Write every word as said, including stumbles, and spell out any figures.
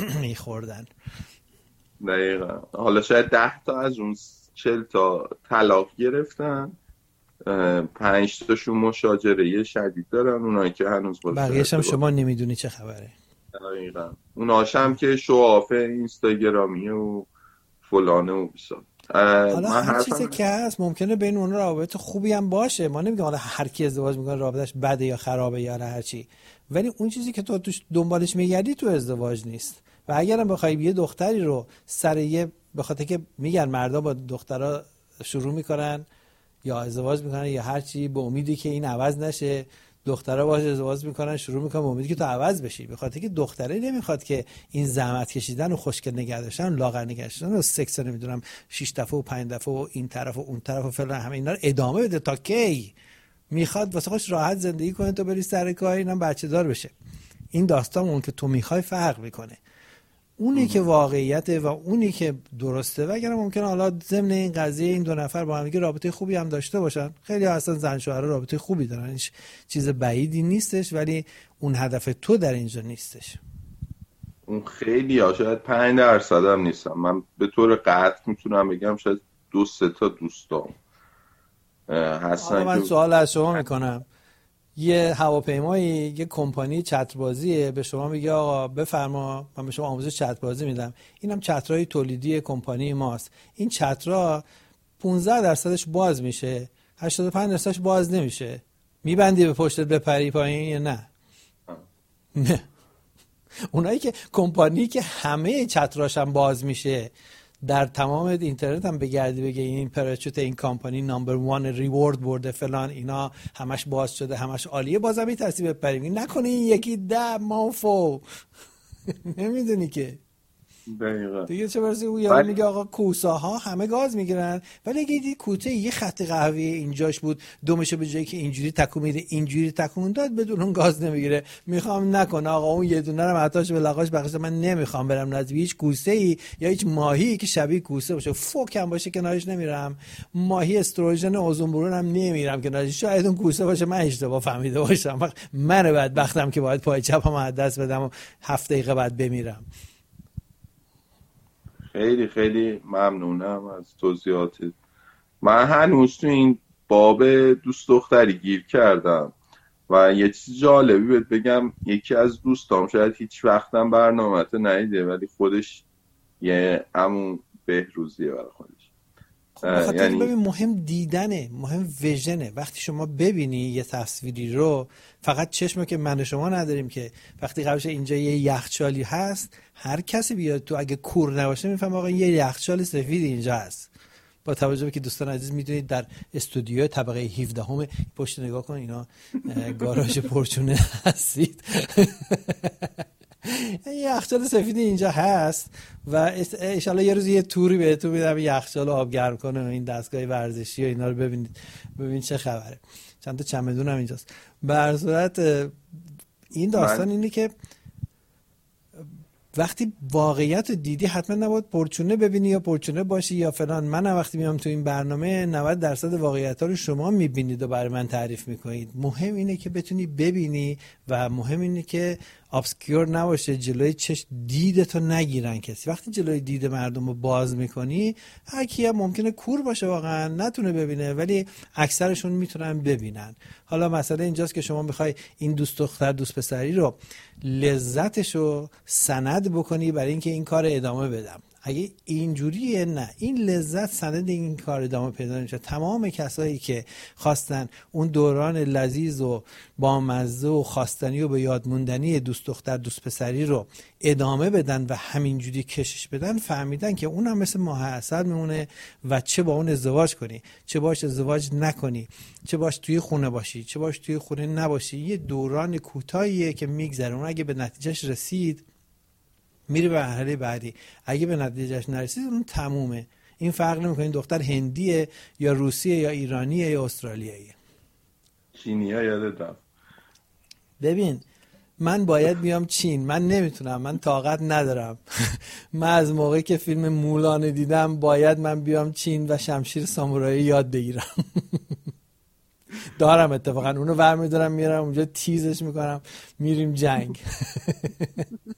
میخوردن. دقیقا. حالا شاید ده تا از اون چل تا طلاق گرفتن، پنج تاشون مشاجره شدید دارن، اونایی که هنوز باشه بقیه‌ش هم شما نمیدونی چه خبره. دقیقا. اوناش هم که شوافه اینستاگرامی و فلانه و بیسا. حالا هر چیزی که هست ممکنه بین اون رابطه خوبی هم باشه، ما نمیگم حالا هر کی ازدواج میکنه رابطش بده یا خرابه یا هر چی، ولی اون چیزی که تو توش دنبالش میگردی تو ازدواج نیست. و اگرم بخوای یه دختری رو سر یه، به خاطر که میگن مردا با دخترا شروع میکنن یا ازدواج میکنن یا هر چی به امیدی که این عوض نشه، دخترها باهاش ازدواج میکنن شروع میکنن به امیدی که تو عوض بشی، به خاطر که دختره نمیخواد که این زحمت کشیدن و خوشگل نگه داشتن و لاغر نگه داشتن و سکس نمیدونم شش دفعه و پنج دفعه و این طرف و اون طرف و فلان همه اینا رو ادامه بده تا کی؟ میخواد واسه خودش راحت زندگی کنه تو بری سر کار اینم بچه دار بشه. این داستان اون که تو میخوای فرق میکنه، اونی که واقعیته و اونی که درسته. و اگر ممکنه حالا ضمن این قضیه این دو نفر با هم دیگه رابطه خوبی هم داشته باشن، خیلی اصلا زن شوهر رابطه خوبی دارن، هیچ چیز بعیدی نیستش، ولی اون هدف تو در اینجا نیستش. اون خیلی ها شاید پنج درصد هم نیستم، من به طور قطع میتونم بگم شاید دو سه تا دوستام هستن. من که سوال از شما میکنم، یه هواپیمایی یه کمپانی چتربازیه به شما میگه آقا بفرما من به شما آموزش چتربازی میدم، اینم چترهای تولیدی کمپانی ماست، این چترها پانزده درصدش باز میشه هشتاد و پنج درصدش باز نمیشه، میبندی به پشتت بپری پایین یا نه؟ نه. اونایی که کمپانی که همه چتراش هم باز میشه، در تمام اینترنت هم بگردی بگه این پراچوت این کمپانی نمبر وان ریوارد برده فلان اینا همش باز شده همش عالیه، بازم میترسی بپریم، نکنی این یکی ده مافو نمیدونی که دقیقا دیگه چه برسی اون یارو میگه آقا کوساها همه گاز میگیرن، ولی اگه دید کوته یه خط قهوه اینجاش بود دومشو به جایی که اینجوری تکون میده اینجوری تکون داد بدون اون گاز نمیگیره، میخوام نکنه آقا اون یه دونه رو حتاش به لقاش بخشه، من نمیخوام برم نزدیک هیچ کوسه ای یا هیچ ماهی که شبیه کوسه باشه فوک هم باشه کنارش نمیرم، ماهی استروژن اوزون برون هم نمیرم کنارش، شاید اون کوسه باشه من اشتباه فهمیده باشم، من بدبختم که باید پای چپم از دست بدم و هفت دقیقه بعد بمیرم. خیلی خیلی ممنونم از توضیحاتت. من هنوز تو این باب دوست دختری گیر کردم و یه چیز جالبی بهت بگم، یکی از دوستام شاید هیچ وقتم برنامه‌ت ندیده ولی خودش یه عمو بهروزیه برای خودش. خب یعنی ببین مهم دیدنه، مهم ویژنه. وقتی شما ببینی یه تصویری رو، فقط چشمه که من و شما نداریم که، وقتی قبلش اینجا یه یخچالی هست هر کسی بیاد تو اگه کور نباشه میفهم آقا یه یخچال سفید اینجا هست. با توجه به که دوستان عزیز میدونید در استودیو طبقه هفده همه پشت نگاه کن اینا گاراژ پرچونه هستید یه یخچال سفید اینجا هست و ان شاءالله یه روز یه توری بهتون میدم یخچال آب گرم کنه و این دستگاه ورزشی و اینا رو ببینید ببین چه خبره. چند تا چمدون هم اینجاست. به هر صورت این داستان اینه که وقتی واقعیت رو دیدی حتما نباید پرچونه ببینی یا پرچونه باشی یا فلان. من وقتی میام تو این برنامه نود درصد واقعیت ها رو شما میبینید و برای من تعریف میکنید. مهم اینه که بتونی ببینی و مهم اینه که ابسکیور نباشه، جلوی چشم دیدتو نگیرن کسی. وقتی جلوی دید مردم رو باز میکنی هر کی هم ممکنه کور باشه واقعا نتونه ببینه ولی اکثرشون میتونن ببینن. حالا مسئله اینجاست که شما میخوای این دوست دختر دوست پسری رو لذتشو سند بکنی برای اینکه این کار ادامه بدم. اگه اینجوریه نه، این لذت سند این کار ادامه پیدا نمیشه. تمام کسایی که خواستن اون دوران لذیذ و بامزه و خواستنی و به یاد موندنی دوست دختر دوست پسری رو ادامه بدن و همینجوری کشش بدن فهمیدن که اونم مثل ماه عسل میمونه و چه با اون ازدواج کنی چه باش ازدواج نکنی، چه باش توی خونه باشی چه باش توی خونه نباشی، یه دوران کوتاهیه که میگذره. اون اگه به نتیجهش رسید میری به مرحله بعدی، اگه به نتیجهش نرسید اون تمومه. این فرق نمیکنه این دختر هندیه یا روسیه یا ایرانیه یا استرالیاییه. چینیه یادت رفت. ببین من باید بیام چین، من نمیتونم، من طاقت ندارم من از موقعی که فیلم مولان دیدم باید من بیام چین و شمشیر سامورایی یاد بگیرم دارم اتفاقا اونو برمیدارم میرم اونجا تیزش میکنم میریم جنگ